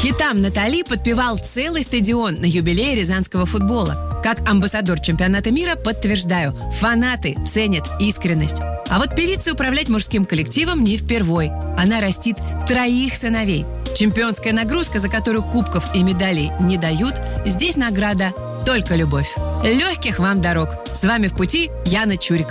Хитам Натали подпевал целый стадион на юбилее рязанского футбола. Как амбассадор чемпионата мира подтверждаю, фанаты ценят искренность. А вот певице управлять мужским коллективом не впервой. Она растит 3 сыновей. Чемпионская нагрузка, за которую кубков и медалей не дают, здесь награда только любовь. Легких вам дорог. С вами в пути Яна Чурикова.